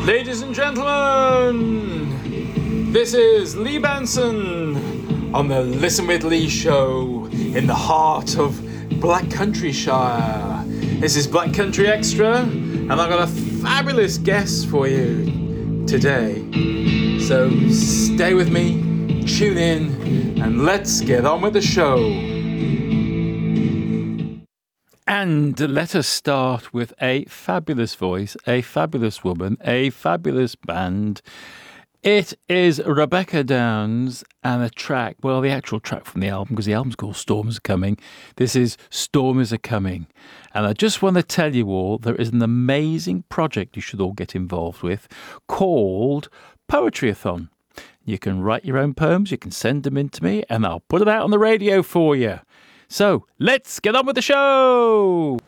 Ladies and gentlemen, this is Lee Benson on the Listen with Lee show in the heart of Black Countryshire. This is Black Country Extra, and I've got a fabulous guest for you today. So stay with me, tune in, and let's get on with the show. And let us start with a fabulous voice, a fabulous woman, a fabulous band. It is Rebecca Downs and a track, well, the actual track from the album, because the album's called Storms Are Coming. This is Storms Are Coming. And I just want to tell you all, there is an amazing project you should all get involved with called Poetryathon. You can write your own poems, you can send them in to me, and I'll put it out on the radio for you. So, let's get on with the show!